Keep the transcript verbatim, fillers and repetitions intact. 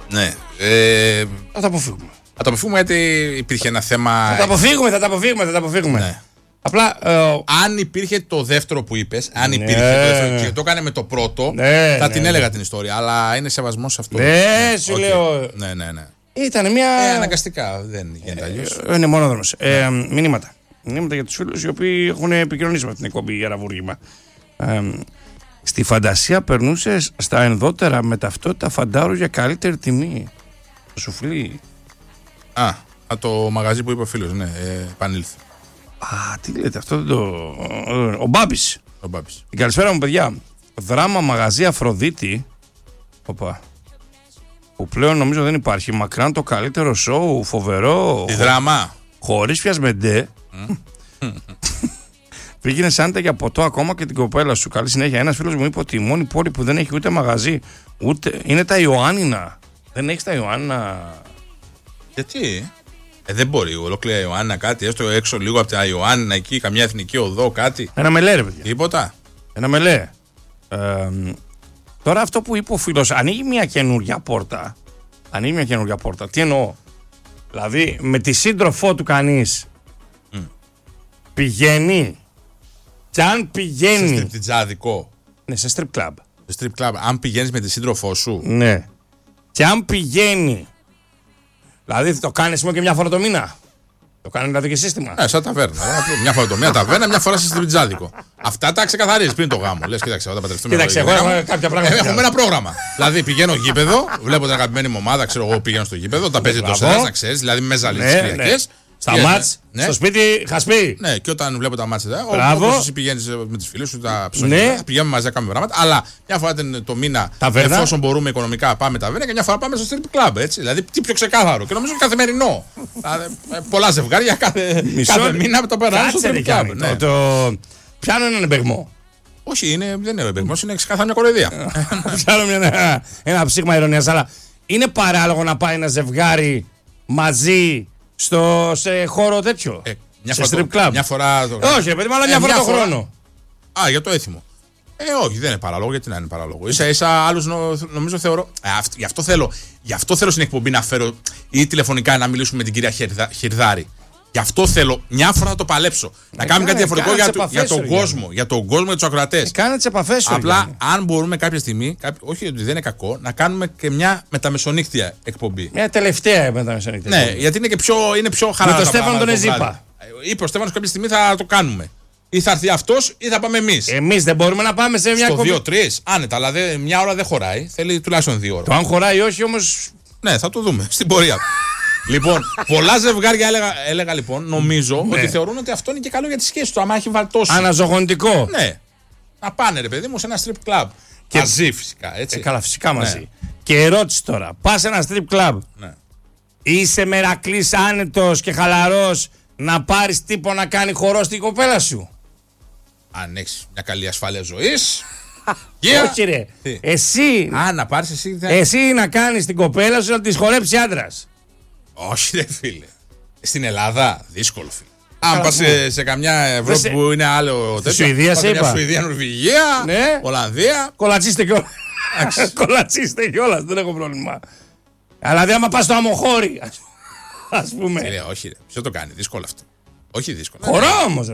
Ναι. Ε, θα τα αποφύγουμε. Θα τα αποφύγουμε γιατί υπήρχε ένα θέμα. Θα τα αποφύγουμε, θα τα αποφύγουμε, θα τα αποφύγουμε. Ναι. Απλά. Ε, αν υπήρχε το δεύτερο που είπες, αν ναι, υπήρχε το δεύτερο και το έκανε με το πρώτο, ναι, θα ναι, την ναι. έλεγα την ιστορία. Αλλά είναι σεβασμός σε αυτό. Ναι, ναι, σου okay. λέω. Ναι, ναι, ναι. Ήταν μια. Ε, αναγκαστικά δεν γίνεται αλλιώς. Ε, είναι μονόδρομος. Ναι. Ε, μηνύματα. Μηνύματα για τους φίλους οι οποίοι έχουν επικοινωνήσει με την εκπομπή για ραβούργημα. Ε, στη φαντασία περνούσες στα ενδότερα με ταυτότητα φαντάρου για καλύτερη τιμή. Το σουφλί. Α, το μαγαζί που είπε ο φίλος, ναι, ε, επανήλθε. Α, τι λέτε, αυτό δεν το. Ο Μπάμπης. Ο Μπάμπης. Την καλησπέρα μου, παιδιά. Δράμα μαγαζί Αφροδίτη. Οπα. Που πλέον νομίζω δεν υπάρχει. Μακράν το καλύτερο σοου, φοβερό. Τη δράμα. Χωρίς πιασμεντέ. Πήγαινε σάντα για ποτό ακόμα και την κοπέλα σου. Καλή συνέχεια. Ένας φίλος μου είπε ότι η μόνη πόλη που δεν έχει ούτε μαγαζί, ούτε. Είναι τα Ιωάννινα. Δεν έχει τα Ιωάννινα. Γιατί? Ε, δεν μπορεί ολόκληρη Ιωάννα κάτι, έστω έξω λίγο από τα Ιωάννα εκεί, καμιά εθνική οδό, κάτι. Ένα μελέ, ρε παιδιά. Τίποτα. Ένα μελέ. Ε, τώρα αυτό που είπε ο φίλος, ανοίγει μια καινούργια πόρτα. Ανοίγει μια καινούργια πόρτα. Τι εννοώ? Δηλαδή με τη σύντροφό του κανείς mm. πηγαίνει. Και αν πηγαίνει. Σε στριπτιτζάδικο. Ναι, σε strip club. Σε strip club. Αν πηγαίνεις με τη σύντροφό σου. Ναι. Και αν πηγαίνει. Δηλαδή το κάνεις μόνο και μια φορά το μήνα. Το κάνει δηλαδή και σύστημα. Ε, σαν ταβέρνα. Μια φορά το μήνα ταβέρνα, μια φορά σε στριπτιτζάδικο. Αυτά τα ξεκαθαρίζεις πριν το γάμο. Λες, κοίταξε, θα παντρευτούμε. Κοίταξε, εγώ έχω κάποια πράγματα. Έχουμε ένα πρόγραμμα. Δηλαδή πηγαίνω γήπεδο, βλέπω την αγαπημένη μου ομάδα, ξέρω εγώ πηγαίνω στο γήπεδο, τα παίζει το σένα, να ξέρεις, δηλαδή με ζαλίτσες Κυριακές. Στα μάτς, ναι. Στο σπίτι, χασπί. Ναι, και όταν βλέπω τα μάτς εδώ, όπως εσύ πηγαίνεις με τις φίλες σου, τα ψώνια, ναι. Πηγαίνουμε μαζί να κάνουμε πράγματα. Αλλά μια φορά το μήνα, ταβέρνα. Εφόσον μπορούμε οικονομικά, πάμε ταβέρνα και μια φορά πάμε στο strip club. Έτσι. Δηλαδή, τι πιο ξεκάθαρο. Και νομίζω καθημερινό. Πολλά ζευγάρια κάθε, κάθε μήνα το περνάνε στο strip club. Ναι. Το, το... Πιάνω έναν εμπεγμό. Όχι, είναι, δεν είναι εμπεγμός, είναι ξεκάθαρα μια κοροϊδία. Πιάνω ένα, ένα ψήγμα ειρωνίας, αλλά είναι παράλογο να πάει ένα ζευγάρι μαζί. Στο, σε χώρο τέτοιο. Ε, μια σε φορά strip club. Μια φορά το... Όχι, παιδί, αλλά μια ε, φορά το φορά... χρόνο. Α, για το έθιμο. Ε, όχι, δεν είναι παράλογο. Γιατί να είναι παράλογο. Ίσα ίσα άλλους νο, νομίζω θεωρώ. Ε, αυ, γι, αυτό θέλω, γι' αυτό θέλω στην εκπομπή να φέρω ή τηλεφωνικά να μιλήσουμε με την κυρία Χερδα, Χερδάρη. Γι' αυτό θέλω μια φορά να το παλέψω. Ε, να κάνουμε κάτι διαφορετικό για, το, για τον κόσμο. Για τον κόσμο, για τους ακροατές. Ε, κάνε τις επαφές σου. Απλά, για αν μπορούμε κάποια στιγμή, κάποιο, όχι ότι δεν είναι κακό, να κάνουμε και μια μεταμεσονύκτια εκπομπή. Μια τελευταία μεταμεσονύκτια. Ναι, γιατί είναι και πιο, είναι πιο χαρά. Με τον Στέφανο τον Εζήπα. Είπε ο Στέφανος κάποια στιγμή θα το κάνουμε. Ή θα έρθει αυτός ή θα πάμε εμείς. Εμείς δεν μπορούμε να πάμε σε μια εκπομπή. Στο κομπή. δύο τρία, άνετα, αλλά δε, μια ώρα δεν χωράει. Θέλει τουλάχιστον δύο ώρες. Το αν χωράει ή όχι όμως. Ναι, θα το δούμε στην πορεία. Λοιπόν, πολλά ζευγάρια έλεγα, έλεγα λοιπόν, νομίζω ναι. ότι θεωρούν ότι αυτό είναι και καλό για τη σχέση του. Άμα έχει βαλτώσει. Αναζωογονητικό. Ναι. Να πάνε ρε παιδί μου σε ένα strip club. Και μαζί φυσικά. Έτσι. Ε, καλά, φυσικά μαζί. Ναι. Και ερώτηση τώρα. Πας σε ένα strip club. Ναι. Είσαι μερακλής, άνετος και χαλαρός να πάρεις τύπο να κάνει χορό στην κοπέλα σου. Αν έχεις μια καλή ασφάλεια ζωής. Yeah. Όχι ρε. Τι? Εσύ. Α, να πάρεις εσύ. Θα... Εσύ να κάνεις την κοπέλα σου να τη χορέψει άντρας. Όχι ρε φίλε. Στην Ελλάδα δύσκολο φίλε. Αν πας σε, σε καμιά Ευρώπη σε... που είναι άλλο τέτοιο. Σουηδία σε είπα. Σουηδία, Νορβηγία, ναι. Ολλανδία. Κολατσίστε κιόλας. Κολατσίστε κιόλας, δεν έχω πρόβλημα. Αλλά δηλαδή άμα πας στο αμοχώρι, ας πούμε. Φίλε, όχι ρε. Ποιο το κάνει, δύσκολο αυτό. Όχι δύσκολο. Χορό όμως.